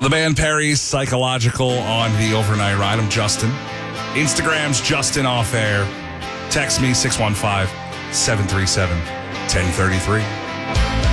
The band Perry's Psychological on the Overnight Ride. I'm Justin. Instagram's Justin Off Air. Text me 615-737-1033.